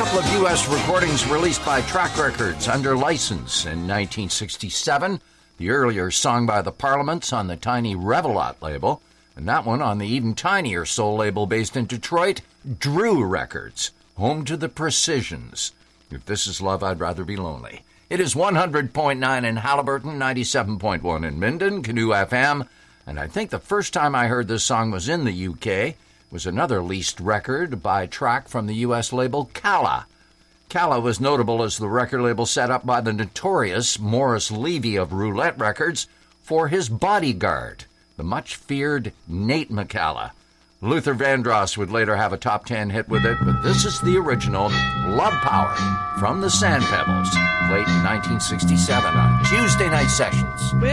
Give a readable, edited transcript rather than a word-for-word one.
couple of U.S. recordings released by Track Records under license in 1967. The earlier Song by the Parliaments on the Tiny Revelot label, and that one on the even tinier soul label based in Detroit, Drew Records, home to the Precisions. If this is love, I'd rather be lonely. It is 100.9 in Haliburton, 97.1 in Minden, Canoe FM, and I think the first time I heard this song was in the UK. Was another leased record by Track from the U.S. label Calla. Calla was notable as the record label set up by the notorious Morris Levy of Roulette Records for his bodyguard, the much-feared Nate McCalla. Luther Vandross would later have a top 10 hit with it, but this is the original Love Power from the Sand Pebbles, late in 1967 on Tuesday Night Sessions.